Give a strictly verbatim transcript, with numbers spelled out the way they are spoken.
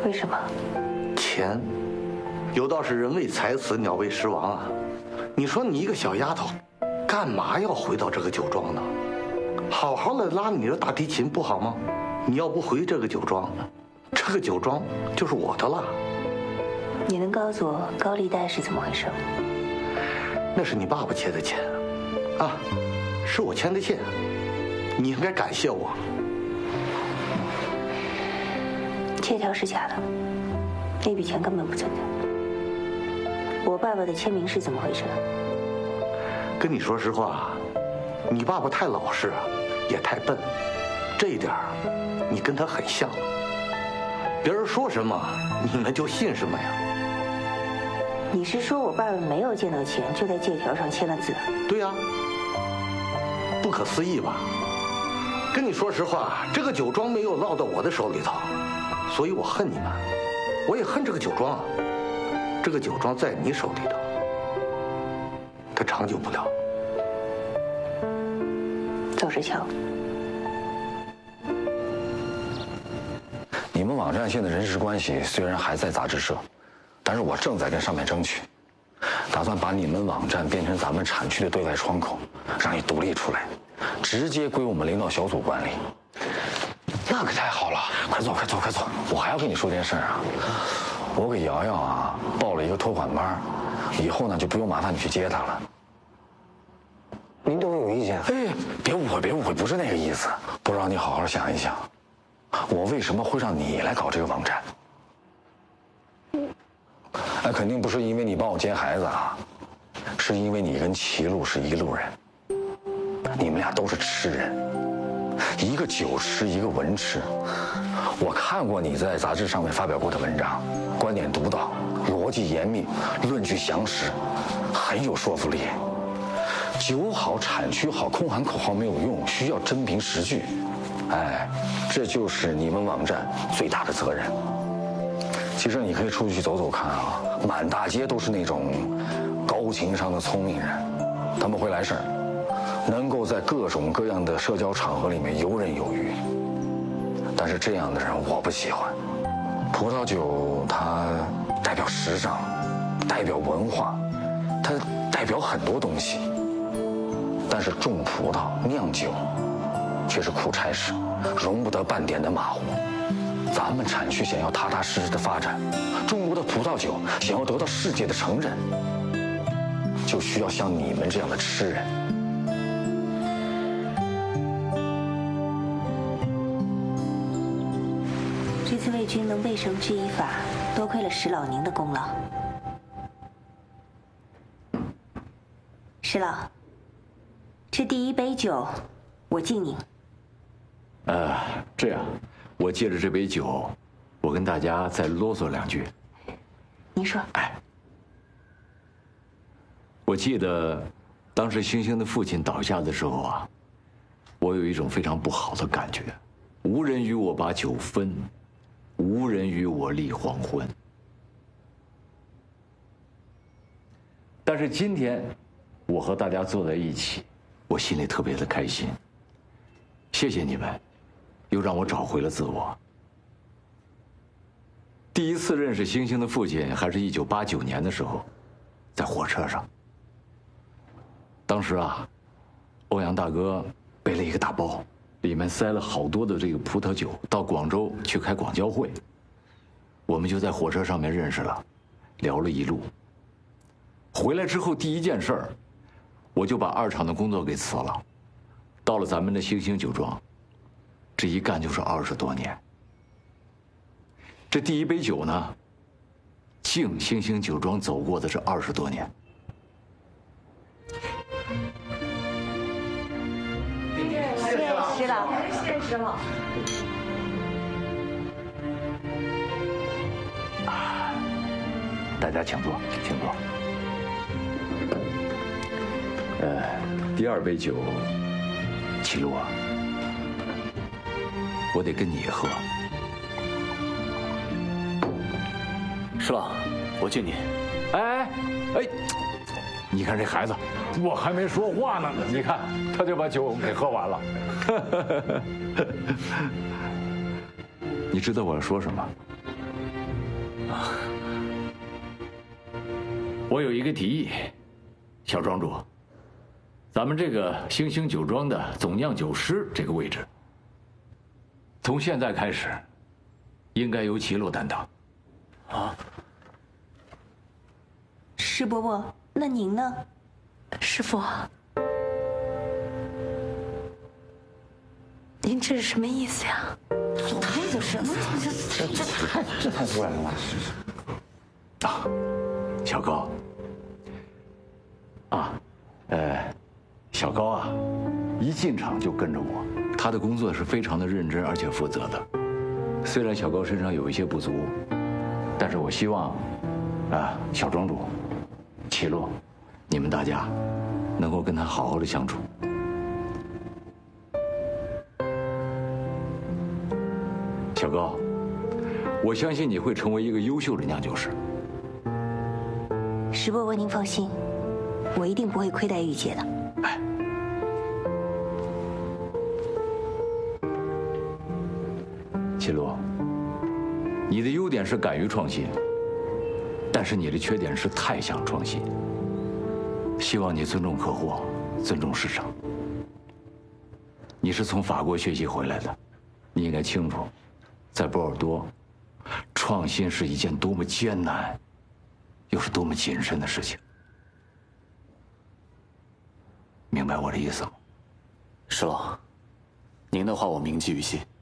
为什么？ 钱，有道是人为财死，鸟为食亡啊！你说你一个小丫头，干嘛要回到这个酒庄呢？好好的拉你的大提琴不好吗？你要不回这个酒庄，这个酒庄就是我的了。 你能告诉我高利贷是怎么回事吗？ 那是你爸爸借的钱，啊，是我欠的欠，你应该感谢我。 借条是假的，那笔钱根本不存在。我爸爸的签名是怎么回事？ 跟你说实话，你爸爸太老实，也太笨，这一点你跟他很像。别人说什么，你们就信什么呀？ 你是说我爸爸没有见到钱，就在借条上签了字？ 对呀，不可思议吧？跟你说实话，这个酒庄没有落到我的手里头，所以我恨你们，我也恨这个酒庄啊。这个酒庄在你手里头，它长久不了。 走着瞧。 你们网站现在人事关系虽然还在杂志社，但是我正在跟上面争取，打算把你们网站变成咱们产区的对外窗口，让你独立出来，直接归我们领导小组管理。那可太好了！快坐，快坐，快坐！我还要跟你说件事啊，我给瑶瑶啊报了一个托管班，以后呢就不用麻烦你去接她了。 您对我有意见？ 哎，别误会，别误会，不是那个意思。不知道你好好想一想，我为什么会让你来搞这个网站？那肯定不是因为你帮我接孩子啊，是因为你跟齐路是一路人，你们俩都是痴人，一个酒痴，一个文痴。我看过你在杂志上面发表过的文章，观点独到，逻辑严密，论据详实，很有说服力。酒好，产区好，空喊口号没有用，需要真凭实据。哎，这就是你们网站最大的责任。其实你可以出去走走看啊，满大街都是那种高情商的聪明人，他们会来事儿，能够在各种各样的社交场合里面游刃有余。但是这样的人我不喜欢。葡萄酒它代表时尚，代表文化，它代表很多东西。但是种葡萄酿酒却是苦差事，容不得半点的马虎。咱们产区想要踏踏实实的发展，中国的葡萄酒想要得到世界的承认，就需要像你们这样的痴人。 这次魏军能背绳之以法，多亏了石老您的功劳。石老，这第一杯酒，我敬您。 呃，这样，我借着这杯酒，我跟大家再啰嗦两句。 您说。 哎，我记得，当时星星的父亲倒下的时候啊，我有一种非常不好的感觉，无人与我把酒分，无人与我立黄昏。但是今天，我和大家坐在一起，我心里特别的开心。谢谢你们，又让我找回了自我。第一次认识星星的父亲，还是一九八九年的时候，在火车上。当时啊，欧阳大哥背了一个大包，里面塞了好多的这个葡萄酒，到广州去开广交会。我们就在火车上面认识了，聊了一路。回来之后第一件事儿，我就把二厂的工作给辞了，到了咱们的星星酒庄，这一干就是二十多年。这第一杯酒呢，敬星星酒庄走过的这二十多年。 谢谢石老， 谢谢石老。 大家请坐，请坐。呃，第二杯酒，齐路啊，我得跟你喝。 石老，我敬你。 哎哎哎，你看这孩子，我还没说话呢，你看他就把酒给喝完了。你知道我要说什么？ 我有一个提议，小庄主，咱们这个星星酒庄的总酿酒师这个位置，从现在开始，应该由齐洛担当。 啊， 石伯伯，那您呢？ 师傅，您这是什么意思呀？ 总这个什么？ 这这太这太突然了。 啊，小高。啊，呃，小高啊，一进场就跟着我，他的工作是非常的认真而且负责的。虽然小高身上有一些不足，但是我希望，啊，小庄主，齐洛，你们大家能够跟他好好的相处。小高，我相信你会成为一个优秀的酿酒师。 石伯伯，您放心，我一定不会亏待玉姐的。 哎，齐洛，你的优点是敢于创新，但是你的缺点是太想创新。希望你尊重客户，尊重市场。你是从法国学习回来的，你应该清楚，在波尔多，创新是一件多么艰难，又是多么谨慎的事情。明白我的意思吗？ 石老，您的话我铭记于心。